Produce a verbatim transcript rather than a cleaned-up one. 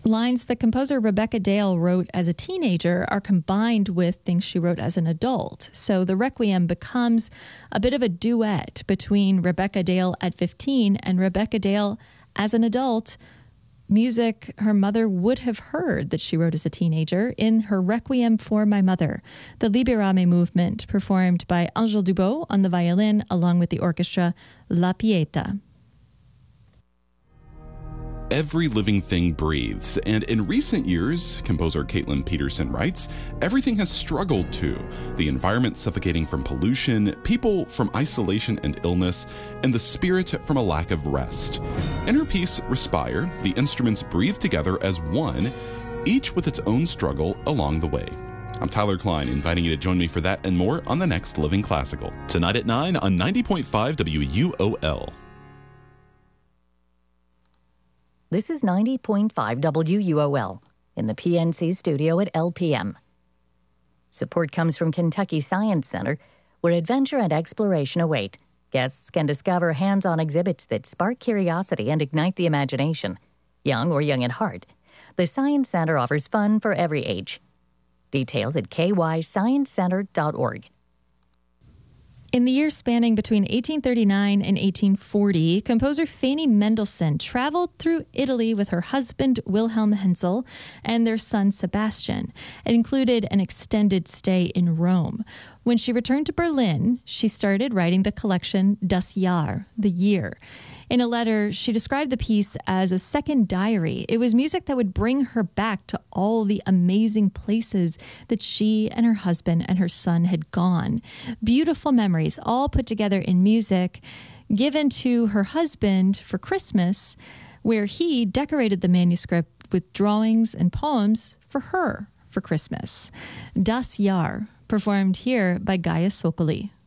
Lines that composer Rebecca Dale wrote as a teenager are combined with things she wrote as an adult. So the Requiem becomes a bit of a duet between Rebecca Dale at fifteen and Rebecca Dale as an adult. Music her mother would have heard that she wrote as a teenager in her Requiem for My Mother, the Liberame movement performed by Angèle Dubot on the violin along with the orchestra La Pieta. Every living thing breathes, and in recent years, composer Caitlin Peterson writes, everything has struggled too. The environment suffocating from pollution, people from isolation and illness, and the spirit from a lack of rest. In her piece, Respire, the instruments breathe together as one, each with its own struggle along the way. I'm Tyler Klein, inviting you to join me for that and more on the next Living Classical. Tonight at nine on ninety point five W U O L. This is ninety point five W U O L in the P N C studio at L P M. Support comes from Kentucky Science Center, where adventure and exploration await. Guests can discover hands-on exhibits that spark curiosity and ignite the imagination. Young or young at heart, the Science Center offers fun for every age. Details at k y science center dot org. In the years spanning between eighteen thirty-nine and eighteen forty, composer Fanny Mendelssohn traveled through Italy with her husband Wilhelm Hensel and their son Sebastian. It included an extended stay in Rome. When she returned to Berlin, she started writing the collection Das Jahr, the year. In a letter, she described the piece as a second diary. It was music that would bring her back to all the amazing places that she and her husband and her son had gone. Beautiful memories, all put together in music, given to her husband for Christmas, where he decorated the manuscript with drawings and poems for her for Christmas. Das Jahr, performed here by Gaia Sokoli.